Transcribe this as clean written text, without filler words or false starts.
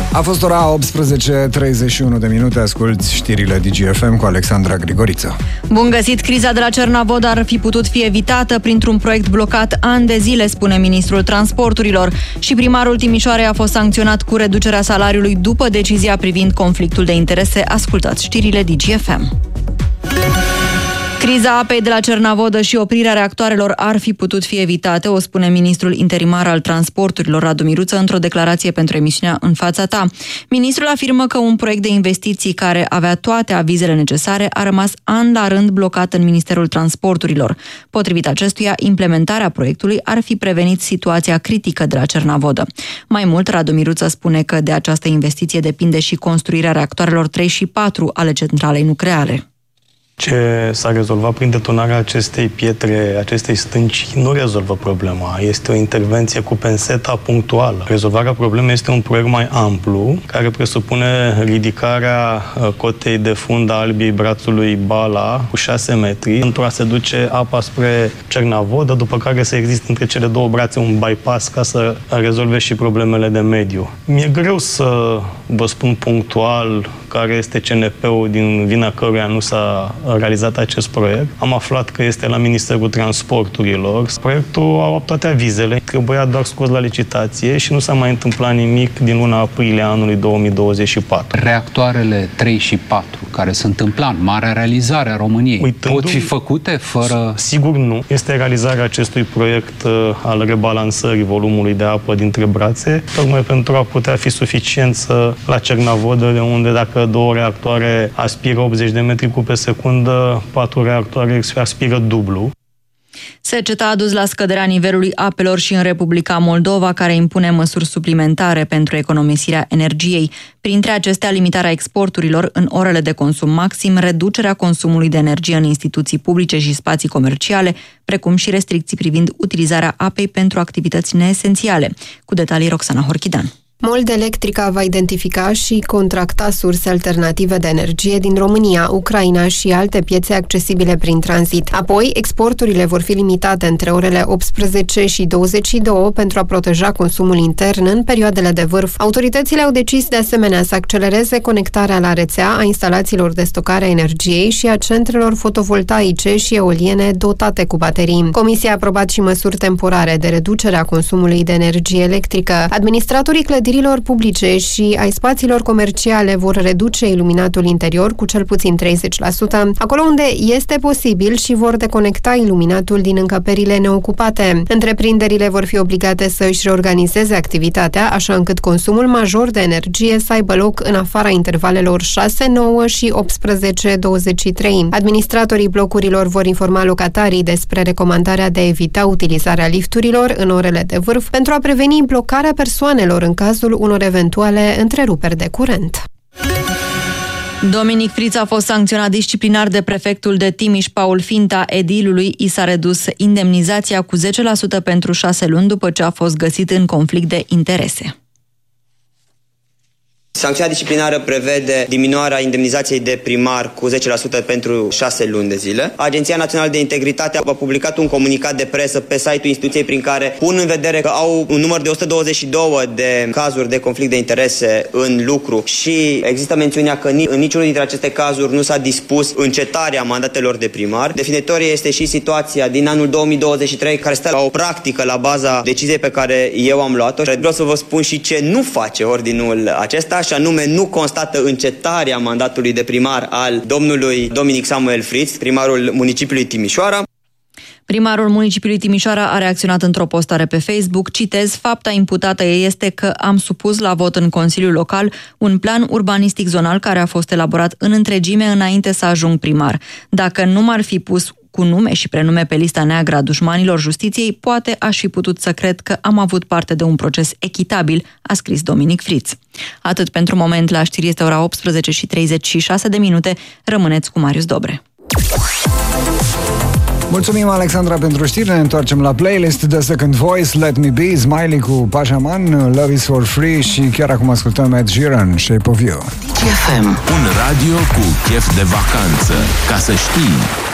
A fost ora 18:31 de minute, asculți știrile DGFM cu Alexandra Grigoriță. Bun găsit! Criza de la Cernavod ar fi putut fi evitată printr-un proiect blocat ani de zile, spune ministrul transporturilor. Și primarul Timișoarei a fost sancționat cu reducerea salariului după decizia privind conflictul de interese. Ascultați știrile DGFM. Criza apei de la Cernavodă și oprirea reactoarelor ar fi putut fi evitate, o spune ministrul interimar al transporturilor, Radu Miruță, într-o declarație pentru emisiunea În fața ta. Ministrul afirmă că un proiect de investiții care avea toate avizele necesare a rămas an la rând blocat în Ministerul Transporturilor. Potrivit acestuia, implementarea proiectului ar fi prevenit situația critică de la Cernavodă. Mai mult, Radu Miruță spune că de această investiție depinde și construirea reactoarelor 3 și 4 ale centralei nucleare. Ce s-a rezolvat prin detonarea acestei pietre, acestei stânci, nu rezolvă problema. Este o intervenție cu penseta punctuală. Rezolvarea problemei este un proiect mai amplu, care presupune ridicarea cotei de fund a Albiei Brațului Bala cu 6 metri, pentru a se duce apa spre Cernavodă, după care să existe între cele două brațe un bypass ca să rezolve și problemele de mediu. Mi-e greu să vă spun punctual care este CNP-ul din vina căruia nu s-a realizat acest proiect. Am aflat că este la Ministerul Transporturilor. Proiectul a luat toate avizele, trebuia doar scos la licitație și nu s-a mai întâmplat nimic din luna aprilie anului 2024. Reactoarele 3 și 4, care sunt în plan, marea realizare a României, pot fi făcute fără... Sigur nu. Este realizarea acestui proiect al rebalansării volumului de apă dintre brațe, tocmai pentru a putea fi suficiență la Cernavodă, de unde dacă 2 reactoare aspiră 80 de metri cub pe secundă, 4 reactoare aspiră dublu. Seceta a dus la scăderea nivelului apelor și în Republica Moldova, care impune măsuri suplimentare pentru economisirea energiei. Printre acestea, limitarea exporturilor în orele de consum maxim, reducerea consumului de energie în instituții publice și spații comerciale, precum și restricții privind utilizarea apei pentru activități neesențiale. Cu detalii, Roxana Horchidan. Moldelectrica va identifica și contracta surse alternative de energie din România, Ucraina și alte piețe accesibile prin tranzit. Apoi, exporturile vor fi limitate între orele 18 și 22 pentru a proteja consumul intern în perioadele de vârf. Autoritățile au decis de asemenea să accelereze conectarea la rețea a instalațiilor de stocare a energiei și a centrelor fotovoltaice și eoliene dotate cu baterii. Comisia a aprobat și măsuri temporare de reducere a consumului de energie electrică. Administratorii clădirilor publice și ai spațiilor comerciale vor reduce iluminatul interior cu cel puțin 30%, acolo unde este posibil, și vor deconecta iluminatul din încăperile neocupate. Întreprinderile vor fi obligate să își reorganizeze activitatea, așa încât consumul major de energie să aibă loc în afara intervalelor 6, 9 și 18, 23. Administratorii blocurilor vor informa locatarii despre recomandarea de a evita utilizarea lifturilor în orele de vârf pentru a preveni blocarea persoanelor în cazul unor eventuale întreruperi de curent. Dominic Friț a fost sancționat disciplinar de prefectul de Timiș, Paul Finta. Edilului i s-a redus indemnizația cu 10% pentru 6 luni după ce a fost găsit în conflict de interese. Sancțiunea disciplinară prevede diminuarea indemnizației de primar cu 10% pentru 6 luni de zile. Agenția Națională de Integritate a publicat un comunicat de presă pe site-ul instituției prin care pun în vedere că au un număr de 122 de cazuri de conflict de interese în lucru și există mențiunea că în niciunul dintre aceste cazuri nu s-a dispus încetarea mandatelor de primar. Definitorie este și situația din anul 2023 care stă la o practică la baza deciziei pe care eu am luat-o. Vreau să vă spun și ce nu face ordinul acesta, și anume nu constată încetarea mandatului de primar al domnului Dominic Samuel Friț, primarul municipiului Timișoara. Primarul municipiului Timișoara a reacționat într-o postare pe Facebook. Citez: fapta imputată este că am supus la vot în Consiliul Local un plan urbanistic zonal care a fost elaborat în întregime înainte să ajung primar. Dacă nu m-ar fi pus cu nume și prenume pe lista neagră a dușmanilor justiției, poate aș fi putut să cred că am avut parte de un proces echitabil, a scris Dominic Friț. Atât pentru moment, la știri este ora 18:36. Rămâneți cu Marius Dobre. Mulțumim, Alexandra, pentru știri. Ne întoarcem la playlist. The Second Voice, Let Me Be, Smiley cu Pajaman, Love Is For Free și chiar acum ascultăm Ed Sheeran, Shape of You. DGFM, un radio cu chef de vacanță. Ca să știi.